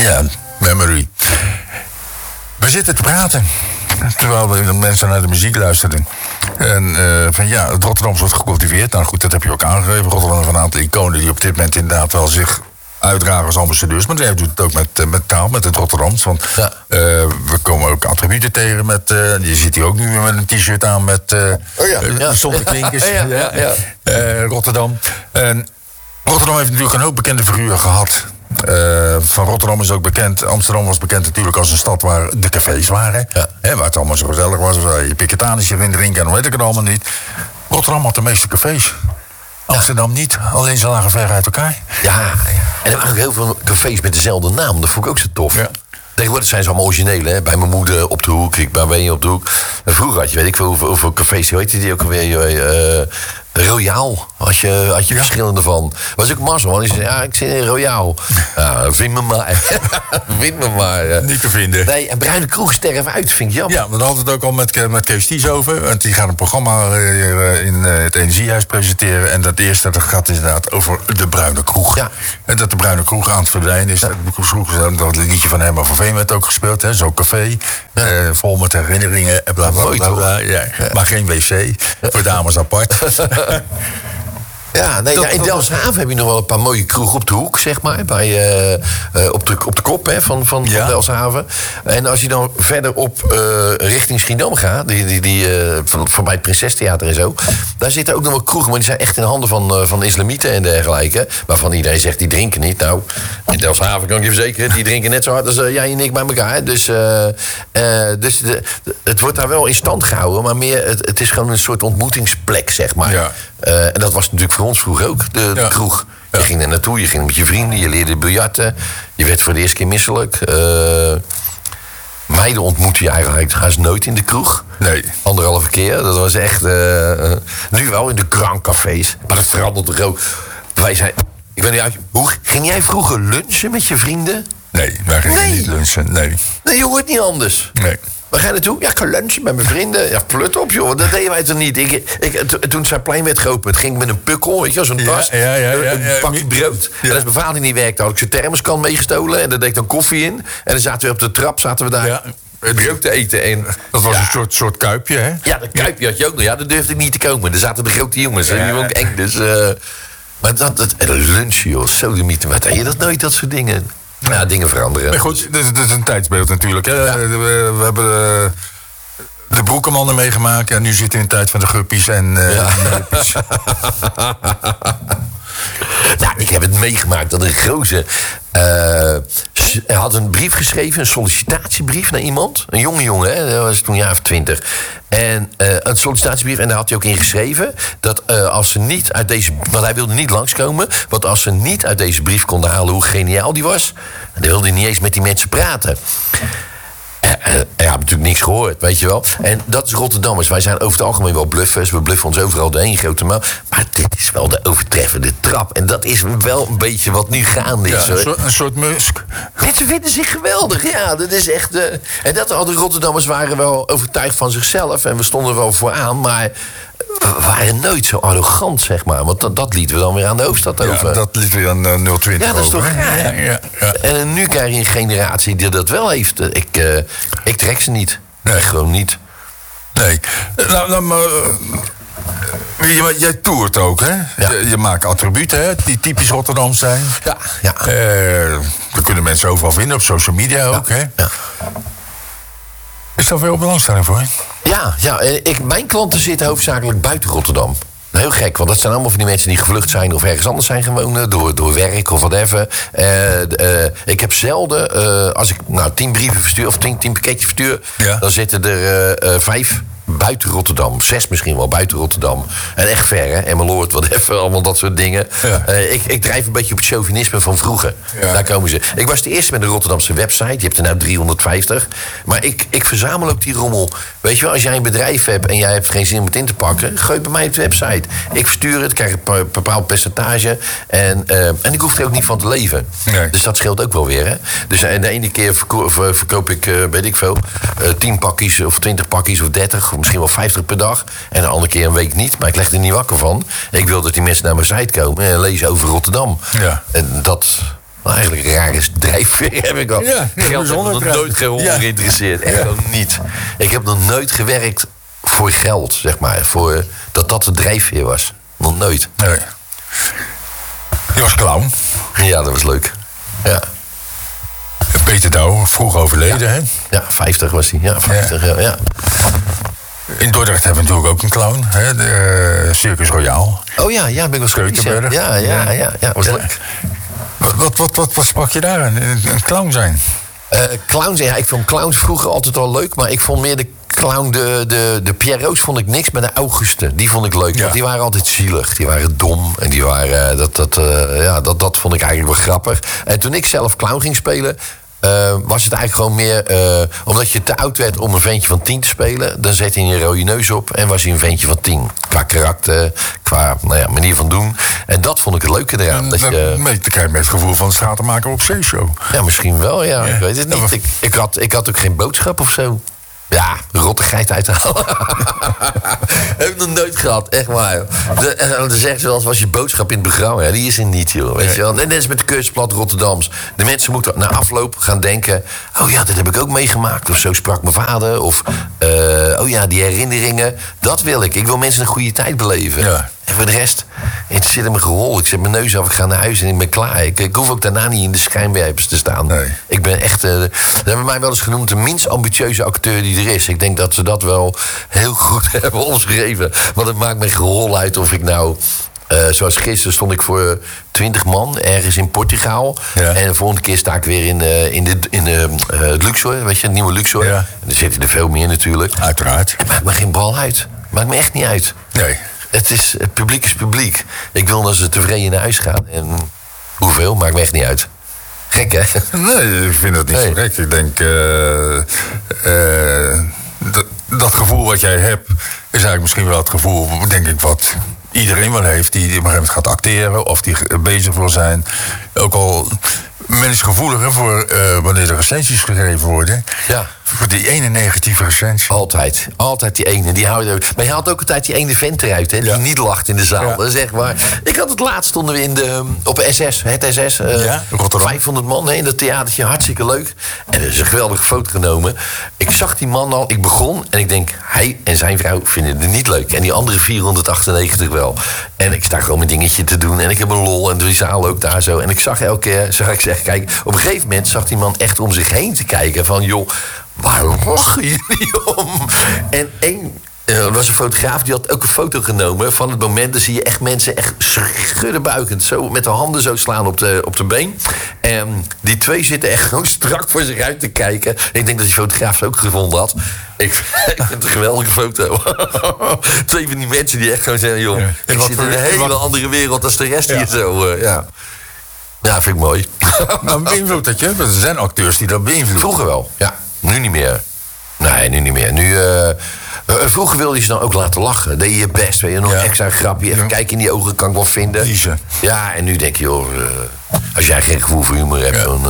Ja, memory. We zitten te praten, terwijl de mensen naar de muziek luisterden. En het Rotterdams wordt gecultiveerd. Nou goed, dat heb je ook aangegeven. Rotterdam heeft een aantal iconen die op dit moment inderdaad wel zich uitdragen als ambassadeurs. Maar hij doet het ook met taal, met het Rotterdams. Want we komen ook attributen tegen met... je ziet hier ook nu met een t-shirt aan met zonder klinkers. Rotterdam. En Rotterdam heeft natuurlijk een hoop bekende figuren gehad. Van Rotterdam is ook bekend. Amsterdam was bekend natuurlijk als een stad waar de cafés waren. Ja. Waar het allemaal zo gezellig was. Waar je piketanisje in drinken en dan weet ik het allemaal niet. Rotterdam had de meeste cafés. Amsterdam niet, alleen ze lagen ver uit elkaar. Ja. En er waren ook heel veel cafés met dezelfde naam. Dat vond ik ook zo tof. Ja. Tegenwoordig zijn ze allemaal origineel, hè? Bij mijn moeder op de hoek, ik bij Ween op de hoek. En vroeger had je, weet ik veel, hoeveel cafés, hoe heet die ook alweer? Royaal had je verschillende van. Was ook mazzel, want die zei, ik zit in Royaal. Vind me maar. Vind me maar. Niet te vinden. Nee, en Bruine Kroeg sterven uit, vind ik jammer. Ja, we hadden het ook al met Kees Ties over. Want die gaat een programma in het Energiehuis presenteren. En dat eerste, dat gaat inderdaad over de Bruine Kroeg. Ja. En dat de Bruine Kroeg aan het verdwijnen is. Ja. Dat liedje van Herman van Veen werd ook gespeeld. Hè? Zo'n café. Ja. Vol met herinneringen. En bla, bla, bla, bla. Ja. Maar geen wc. Voor dames apart. Ja, in Delfshaven heb je nog wel een paar mooie kroegen op de hoek, zeg maar. Op de kop van Delfshaven. En als je dan verder op richting Schiedam gaat, voorbij het Prinsestheater en zo, daar zitten ook nog wel kroegen, maar die zijn echt in handen van islamieten en dergelijke. Waarvan iedereen zegt, die drinken niet. Nou, in Delfshaven kan ik je verzekeren, die drinken net zo hard als jij en ik bij elkaar. Dus het wordt daar wel in stand gehouden, maar meer, het is gewoon een soort ontmoetingsplek, zeg maar. Ja. En dat was natuurlijk voor ons vroeger ook, de kroeg. Je ging er naartoe, je ging met je vrienden, je leerde biljarten. Je werd voor de eerste keer misselijk. Meiden ontmoette je eigenlijk haast nooit in de kroeg. Nee. 1,5 keer. Dat was echt... nu wel in de krankcafés. Maar dat verandert er ook. Wij zijn... Ik weet niet uit... Ging jij vroeger lunchen met je vrienden? Nee, wij gingen niet lunchen. Nee, je hoort niet anders. Nee. Waar ga je naartoe? Ja, ik ga lunchen met mijn vrienden. Ja, plut op, joh. Dat deden wij toch niet. Toen het Zuidplein werd geopend, ging ik met een pukkel, weet je, zo'n tas. Een pakje brood. Ja. En als mijn vader niet werkte, had ik zijn thermoskan meegestolen. En daar deed ik dan koffie in. En dan zaten we op de trap, daar brood te eten. En, dat was een soort kuipje, hè? Ja, dat kuipje had je ook nog. Ja, daar durfde ik niet te komen. Daar zaten de grote jongens. En die waren ook eng, dus... maar dat lunchen, joh. Sodemieten. Wat had je dat nooit, dat soort dingen? Ja, dingen veranderen. Maar goed, dit is een tijdsbeeld natuurlijk. Hè? Ja. We hebben de broekenmannen meegemaakt. En nu zitten we in de tijd van de guppies en neppies. Nou, ik heb het meegemaakt dat een gozer had een brief geschreven, een sollicitatiebrief naar iemand. Een jonge jongen, hè? Dat was toen jaar of 20. En een sollicitatiebrief, en daar had hij ook in geschreven dat als ze niet uit deze... Want hij wilde niet langskomen, want als ze niet uit deze brief konden halen hoe geniaal die was, dan wilde hij niet eens met die mensen praten. Hij had natuurlijk niks gehoord, weet je wel. En dat is Rotterdammers. Wij zijn over het algemeen wel bluffers. We bluffen ons overal doorheen, grote maal. Maar dit is wel de overtreffende trap. En dat is wel een beetje wat nu gaande is. Ja, een soort Musk. Mensen vinden zich geweldig, ja. Dat is echt... En dat al de Rotterdammers waren wel overtuigd van zichzelf. En we stonden er wel vooraan, maar... We waren nooit zo arrogant, zeg maar. Want dat lieten we dan weer aan de hoofdstad over. Ja, dat lieten we aan 020 Ja, dat is toch raar. Ja. En nu krijg je een generatie die dat wel heeft. Ik trek ze niet. Nee. Gewoon niet. Nee. Jij toert ook, hè? Ja. Je maakt attributen, hè? Die typisch Rotterdam zijn. Ja. Dat kunnen mensen overal vinden, op social media ook, hè? Ja. Is daar veel belangstelling voor? Ja. Mijn klanten zitten hoofdzakelijk buiten Rotterdam. Heel gek, want dat zijn allemaal van die mensen die gevlucht zijn of ergens anders zijn gewoond, door werk of whatever. Ik heb zelden, als ik 10 brieven verstuur of 10 pakketjes verstuur, dan zitten er 5 buiten Rotterdam. 6 misschien wel buiten Rotterdam. En echt ver, hè? Emmeloord, whatever, allemaal dat soort dingen. Ja. Ik drijf een beetje op het chauvinisme van vroeger. Ja. Daar komen ze. Ik was de eerste met een Rotterdamse website. Je hebt er nou 350. Maar ik verzamel ook die rommel. Weet je wel, als jij een bedrijf hebt en jij hebt geen zin om het in te pakken, gooi het bij mij op de website. Ik verstuur het, krijg een bepaald percentage. En ik hoef er ook niet van te leven. Nee. Dus dat scheelt ook wel weer, hè? Dus de ene keer verkoop ik, weet ik veel, 10 pakjes of 20 pakjes of 30, of misschien wel 50 per dag. En de andere keer een week niet. Maar ik leg er niet wakker van. Ik wil dat die mensen naar mijn site komen en lezen over Rotterdam. Ja. En Nou, eigenlijk een rare drijfveer heb ik al. Ja, geld heb ik nog nooit geïnteresseerd. Echt nog niet. Ik heb nog nooit gewerkt voor geld, zeg maar. Voor dat de drijfveer was. Nog nooit. Nee. Je was clown. Ja, dat was leuk. Ja. Peter Douw, vroeg overleden, hè? Ja, 50 was hij. Ja, 50, ja. In Dordrecht hebben we natuurlijk ook een clown, hè? De Circus Royaal. Oh ja, ben ik wel eens geweest. Ja, was leuk. Wat sprak je daar aan? Een clown zijn? Clowns, ja, ik vond clowns vroeger altijd wel leuk, maar ik vond meer de clown, de Pierrots vond ik niks, maar de Augusten, die vond ik leuk. Ja. Want die waren altijd zielig, die waren dom en die waren, dat vond ik eigenlijk wel grappig. En toen ik zelf clown ging spelen, was het eigenlijk gewoon meer, omdat je te oud werd om een ventje van 10 te spelen, dan zette hij een rode neus op en was hij een ventje van 10. Qua karakter, qua manier van doen. En dat vond ik het leuke eraan. Dan krijg je met het gevoel van stratenmaker op zeeshow. Ja, misschien wel, ja. Ik weet het niet. Ik had ook geen boodschap of zo. Ja, rottigheid uithalen. Heb ik nog nooit gehad, echt waar. Dan zeggen ze wel eens, was je boodschap in het programma? Ja, die is er niet, joh. Weet je wel? En net is met de Keursblad Rotterdams. De mensen moeten na afloop gaan denken, oh ja, dat heb ik ook meegemaakt. Of zo sprak mijn vader. Of, oh ja, die herinneringen. Dat wil ik. Ik wil mensen een goede tijd beleven. Ja. En voor de rest, het zit in mijn gerol. Ik zet mijn neus af, ik ga naar huis en ik ben klaar. Ik hoef ook daarna niet in de schijnwerpers te staan. Nee. Ik ben echt, ze hebben mij wel eens genoemd de minst ambitieuze acteur die er is. Ik denk dat ze dat wel heel goed hebben omschreven. Want het maakt me gerol uit of ik nou... zoals gisteren stond ik voor 20 man ergens in Portugal. Ja. En de volgende keer sta ik weer in het Luxor. Weet je, het nieuwe Luxor. Ja. En dan zitten er veel meer natuurlijk. Uiteraard. Het maakt me geen bal uit. Maakt me echt niet uit. Nee. Het publiek is publiek. Ik wil dat ze tevreden naar huis gaan. En hoeveel, maakt me echt niet uit. Gek, hè? Nee, ik vind dat niet zo gek. Ik denk... dat gevoel wat jij hebt... is eigenlijk misschien wel het gevoel, denk ik, wat iedereen wel heeft... die op een gegeven moment gaat acteren... of die bezig wil zijn. Ook al... Men is gevoeliger voor wanneer er recensies gegeven worden. Ja. Voor die ene negatieve recensie. Altijd. Altijd die ene. Die houdt ook. Maar je haalt ook altijd die ene vent eruit, hè, die niet lacht in de zaal. Ja. Dat is echt waar. Ik had het laatst stonden we op SS. Het SS. Rotterdam. 500 man in dat theatertje. Hartstikke leuk. En er is een geweldige foto genomen. Ik zag die man al. Ik begon. En ik denk, hij en zijn vrouw vinden het niet leuk. En die andere 498 wel. En ik sta gewoon mijn dingetje te doen. En ik heb een lol. En die zaal ook daar zo. En ik zag elke keer... Kijk, op een gegeven moment zag die man echt om zich heen te kijken. Van, joh, waar lachen jullie om? En er was een fotograaf, die had ook een foto genomen van het moment. Dan zie je echt mensen echt schuddenbuikend. Zo met de handen zo slaan op de been. En die twee zitten echt gewoon strak voor zich uit te kijken. En ik denk dat die fotograaf het ook gevonden had. Ik vind het een geweldige foto. Twee van die mensen die echt gewoon zeggen, joh, ik zit in een hele andere wereld dan de rest hier zo. Ja, vind ik mooi. Nou, beïnvloedt dat je? Er zijn acteurs die dat beïnvloeden. Vroeger wel, ja. Nu niet meer. Nee, nu niet meer. Vroeger wilde je ze dan ook laten lachen. Deed je je best, weet je, nog een extra grapje. Even kijken in die ogen, kan ik wel vinden. Lize. Ja, en nu denk je, joh, als jij geen gevoel voor humor hebt, dan...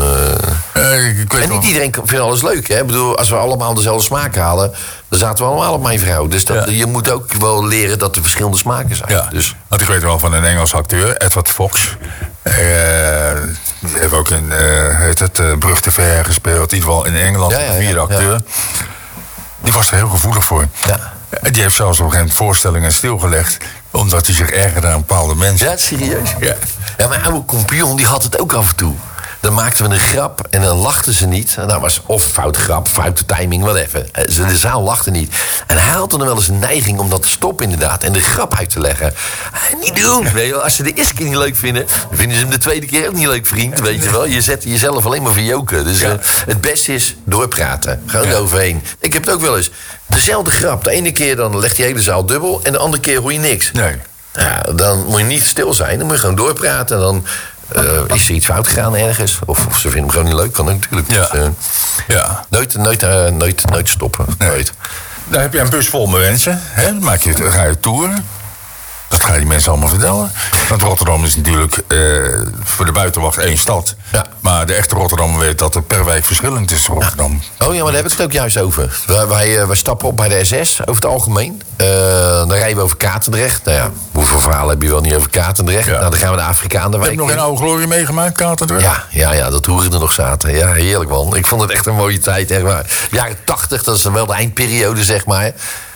En niet iedereen vindt alles leuk, hè. Ik bedoel, als we allemaal dezelfde smaak halen... dan zaten we allemaal op mijn vrouw. Dus je moet ook wel leren dat er verschillende smaken zijn. Ja, dus. Want ik weet wel van een Engels acteur, Edward Fox... die heeft ook in Brug te Ver gespeeld. In ieder geval in Engeland, een vierde acteur. Ja. Die was er heel gevoelig voor. Ja. Die heeft zelfs op een gegeven moment voorstellingen stilgelegd... omdat hij zich ergerde aan bepaalde mensen. Ja, serieus? Ja, mijn oude compagnon die had het ook af en toe. Dan maakten we een grap en dan lachten ze niet. En dat was of fout grap, foute timing, whatever. De zaal lachte niet. En hij had dan wel eens een neiging om dat te stoppen inderdaad. En de grap uit te leggen. Niet doen. Weet je wel, als ze de eerste keer niet leuk vinden... dan vinden ze hem de tweede keer ook niet leuk, vriend. Weet je wel. Je zet jezelf alleen maar verjoken. Dus het beste is doorpraten. Gewoon eroverheen. Ik heb het ook wel eens. Dezelfde grap. De ene keer dan legt die hele zaal dubbel. En de andere keer hoor je niks. Nee. Ja, dan moet je niet stil zijn. Dan moet je gewoon doorpraten. En dan... is er iets fout gegaan ergens? Of ze vinden hem gewoon niet leuk, kan ook natuurlijk. Ja. Dus, nooit stoppen. Nee. Nooit. Dan heb je een bus vol met mensen. Hè? Dan ga je toeren. Dat ga je die mensen allemaal vertellen. Want Rotterdam is natuurlijk voor de buitenwacht 1 stad. Ja. Maar de echte Rotterdammer weet dat er per wijk verschillend is Rotterdam. Ja. Oh ja, maar daar heb ik het ook juist over. Wij stappen op bij de SS over het algemeen. Dan rijden we over Katendrecht. Nou ja, hoeveel verhalen heb je wel niet over Katendrecht? Ja. Nou, dan gaan we de Afrikaandenwijk. Heb je nog in oude glorie meegemaakt, Katendrecht? Ja, dat hoeren er nog zaten. Ja, heerlijk man. Ik vond het echt een mooie tijd. Echt waar. Jaren 80, dat is wel de eindperiode, zeg maar.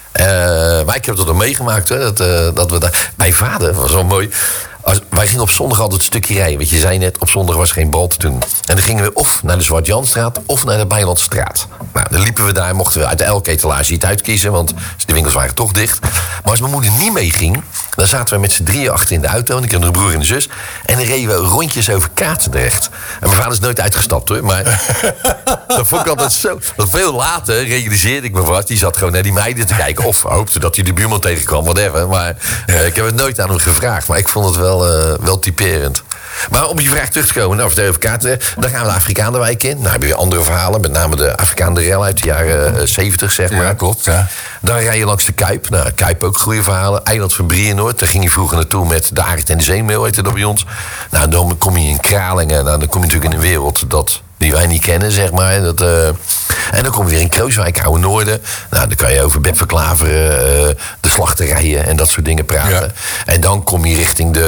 Maar ik heb dat nog meegemaakt. Hè, dat we daar... Mijn vader, was wel mooi. Wij gingen op zondag altijd een stukje rijden. Want je zei net, op zondag was geen bal te doen. En dan gingen we of naar de Zwart-Janstraat of naar de Bijlandstraat. Nou, dan liepen we daar, mochten we uit elke etalage iets uitkiezen. Want de winkels waren toch dicht. Maar als mijn moeder niet meeging, dan zaten we met z'n drieën achter in de auto. En ik had een broer en een zus. En dan reden we rondjes over Katendrecht. En mijn vader is nooit uitgestapt hoor. Maar dat vond ik altijd zo. Want veel later realiseerde ik me vast. Die zat gewoon naar die meiden te kijken. Of hoopte dat hij de buurman tegenkwam, whatever. Maar ik heb het nooit aan hem gevraagd. Maar ik vond het wel typerend. Maar om je vraag terug te komen, nou, vertel over Katendrecht. Dan gaan we de Afrikaandenwijk in. Nou, heb je weer andere verhalen. Met name de Afrikaanderel uit de jaren 70, zeg maar. Ja, klopt. Ja. Dan rij je langs de Kuip. Nou, Kuip ook goede verhalen. Eiland van Brienoord. Daar ging je vroeger naartoe met de Arend en de Zeemeel, heette dat bij ons. Nou, dan kom je in Kralingen. Nou, dan kom je natuurlijk in een wereld die wij niet kennen, zeg maar. En dan kom je weer in Krooswijk, Oude Noorden. Nou, dan kan je over Bep van Klaveren, de slachterijen en dat soort dingen praten. Ja. En dan kom je richting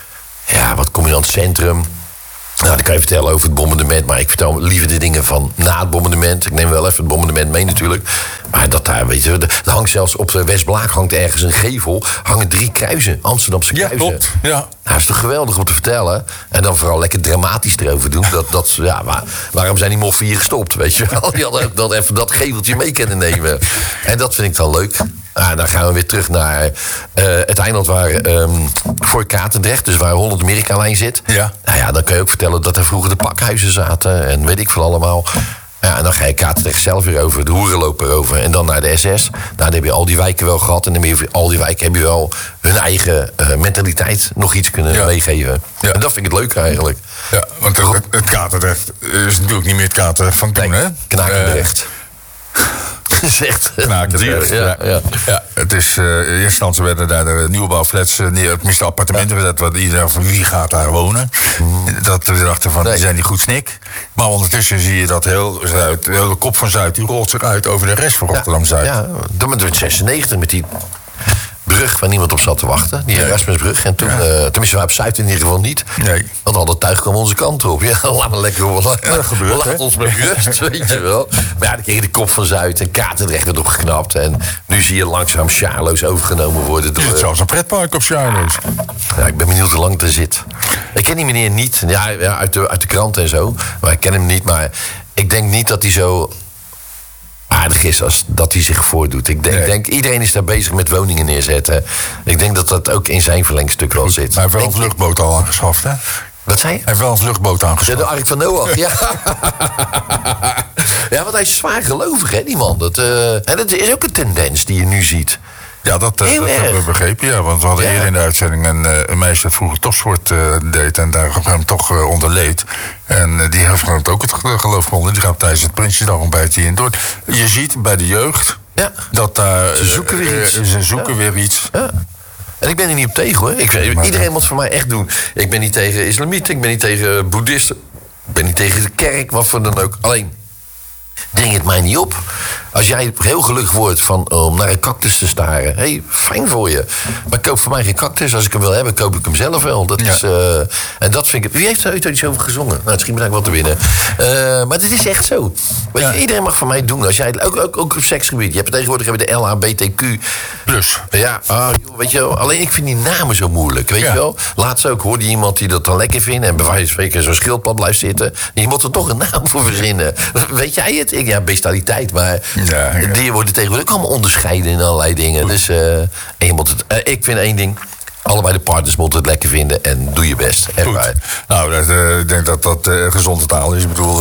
wat kom je dan het centrum. Nou, dan kan je vertellen over het bombardement. Maar ik vertel liever de dingen van na het bombardement. Ik neem wel even het bombardement mee natuurlijk. Maar dat daar, weet je, er hangt zelfs op de Westblaak hangt ergens een gevel. Hangen 3 kruisen, Amsterdamse kruisen. Ja, klopt. Ja. Nou, dat is toch geweldig om te vertellen. En dan vooral lekker dramatisch erover doen. Waarom zijn die moffen hier gestopt, weet je wel? Die hadden ook even dat geveltje mee kunnen nemen. En dat vind ik dan leuk. Dan gaan we weer terug naar het eiland voor Katendrecht. Dus waar 100 Amerika-lijn zit. Ja. Nou ja, dan kun je ook vertellen dat er vroeger de pakhuizen zaten. En weet ik veel allemaal. Ja, en dan ga je Katendrecht zelf weer over. De hoerenloper over. En dan naar de SS. Nou, dan heb je al die wijken wel gehad. En dan heb je al die wijken heb je wel hun eigen mentaliteit nog iets kunnen meegeven. Ja. En dat vind ik het leuk eigenlijk. Ja, want het Katendrecht is natuurlijk niet meer het Katendrecht van toen, hè? Knakendrecht. is echt duur. Ja. Het is, in eerste instantie werden daar de nieuwbouwflats tenminste appartementen. Dat iedereen van wie gaat daar wonen. Dat we dachten van, die zijn niet goed snik. Maar ondertussen zie je dat heel Zuid, de hele kop van Zuid, die rolt zich uit over de rest van Rotterdam-Zuid. Ja, dan met 96 met die brug waar niemand op zat te wachten. Die Erasmusbrug. En toen, tenminste, wij op Zuid in ieder geval niet. Nee. Want al dat tuig kwam onze kant op. Ja, laat maar lekker rollen. Dat gebeurt, laat ons maar rust, weet je wel. Maar ja, dan kreeg je de kop van Zuid en Katendrecht werd opgeknapt. En nu zie je langzaam Charloes overgenomen worden. Door, het is zelfs een pretpark op Charloes. Ja, ik ben benieuwd hoe lang het er zit. Ik ken die meneer niet. Ja, uit de krant en zo. Maar ik ken hem niet. Maar ik denk niet dat hij zo aardig is als dat hij zich voordoet. Ik denk iedereen is daar bezig met woningen neerzetten. Ik denk dat dat ook in zijn verlengstuk wel zit. Maar hij heeft wel een vluchtboot al aangeschaft, hè? Wat zei je? Hij heeft wel een vluchtboot aangeschaft. Ja, de Ark van Noach, ja. Ja, want hij is zwaar gelovig, hè, die man. En dat is ook een tendens die je nu ziet. Ja, dat hebben we begrepen, ja. Want we hadden eerder in de uitzending een meisje dat vroeger topsport deed en daar hem toch onder leed. En die heeft gewoon ook het geloof gevonden. Die gaat tijdens het Prinsjesdag ontbijt hierin door. Je ziet bij de jeugd dat daar ze zoeken weer iets. Ze zoeken weer iets. Ja. En ik ben er niet op tegen, hoor. Iedereen moet voor mij echt doen. Ik ben niet tegen islamieten, ik ben niet tegen boeddhisten. Ik ben niet tegen de kerk, wat voor dan ook. Alleen, dring het mij niet op. Als jij heel gelukkig wordt om naar een cactus te staren. Hey, fijn voor je. Maar koop voor mij geen cactus. Als ik hem wil hebben, koop ik hem zelf wel. Dat is, en dat vind ik. Wie heeft er ooit iets over gezongen? Nou, misschien ben ik wat te winnen. Maar het is echt zo. Weet je, iedereen mag van mij doen. Als jij, ook op seksgebied. Je hebt tegenwoordig de LHBTQ. Plus. Ja, joh, weet je wel. Alleen ik vind die namen zo moeilijk. Weet je wel. Laatst ook hoorde je iemand die dat dan lekker vindt. En bij wijze van spreken zo'n schildpad blijft zitten. Je moet er toch een naam voor verzinnen. Weet jij het? Ja, bestialiteit. Maar dieren worden tegenwoordig ook allemaal onderscheiden in allerlei dingen. Dus ik vind één ding. Allebei de partners moeten het lekker vinden en doe je best. Nou, ik denk dat dat gezonde taal is. Ik bedoel,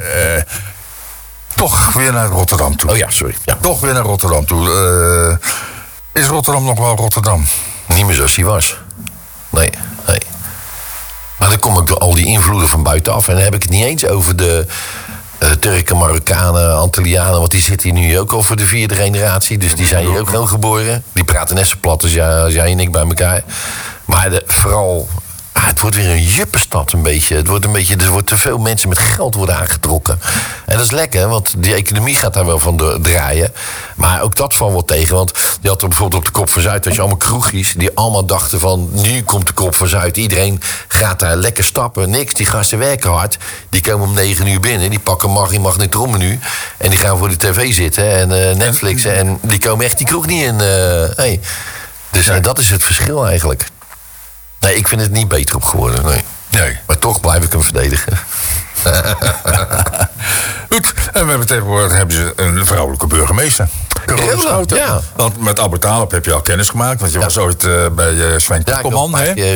toch weer naar Rotterdam toe. Oh ja, sorry. Ja. Toch weer naar Rotterdam toe. Is Rotterdam nog wel Rotterdam? Niet meer zoals hij was. Nee. Maar dan kom ik door al die invloeden van buitenaf. En dan heb ik het niet eens over Turken, Marokkanen, Antillianen. Want die zitten hier nu ook al voor de 4e generatie. Dus die zijn hier ook gewoon geboren. Die praten net zo plat als jij en ik bij elkaar. Maar vooral... het wordt weer een juppenstad een beetje. Er wordt te veel mensen met geld worden aangetrokken. En dat is lekker, want die economie gaat daar wel van draaien. Maar ook dat valt wel tegen. Want je had er bijvoorbeeld op de Kop van Zuid... had je allemaal kroegjes die allemaal dachten van... nu komt de Kop van Zuid. Iedereen gaat daar lekker stappen. Niks, die gasten werken hard. Die komen om 9 uur binnen. Die pakken magnetronmenu. En die gaan voor de tv zitten en Netflixen. En die komen echt die kroeg niet in. Hey. Dus dat is het verschil eigenlijk. Nee, ik vind het niet beter op geworden, nee. Maar toch blijf ik hem verdedigen. Goed, en we hebben tegenwoordig een vrouwelijke burgemeester. Carola, ja. Want met Abu Talib heb je al kennis gemaakt. Want je was ooit bij Sven Kokkelman.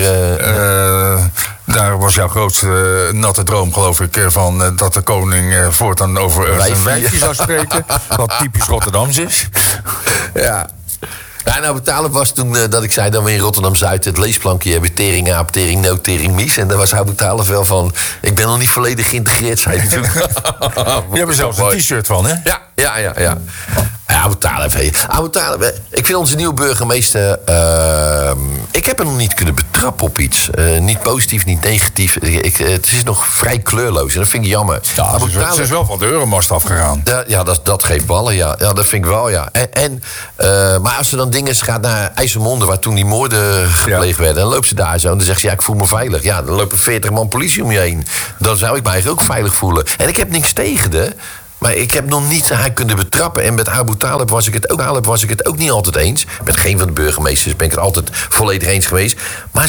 Daar was jouw grootste natte droom, geloof ik... van dat de koning voortaan over zijn wijfje zou spreken. Wat typisch Rotterdams is. Ja. Ja, nou, betalen was toen dat ik zei dat we in Rotterdam-Zuid het leesplankje hebben. Tering aap, tering noot, tering mies. En daar was Abu Talib wel van... ik ben nog niet volledig geïntegreerd, zei hij toen. Je hebt er zelfs een t-shirt van, hè? Ja. Abu Talib, ik vind onze nieuwe burgemeester... ik heb hem nog niet kunnen betrappen op iets. Niet positief, niet negatief. Het is nog vrij kleurloos en dat vind ik jammer. Ja, ze is wel van de euromast afgegaan. Dat geeft ballen, ja. Ja, dat vind ik wel, ja. Maar als ze dan dingen gaat naar IJsselmonde... waar toen die moorden gepleegd werden... dan loopt ze daar zo en dan zegt ze... ja, ik voel me veilig. Ja, dan lopen 40 man politie om je heen. Dan zou ik mij eigenlijk ook veilig voelen. En ik heb niks tegen de... Maar ik heb nog niet haar kunnen betrappen. En met Abu Talib was ik het ook niet altijd eens. Met geen van de burgemeesters ben ik het altijd volledig eens geweest. Maar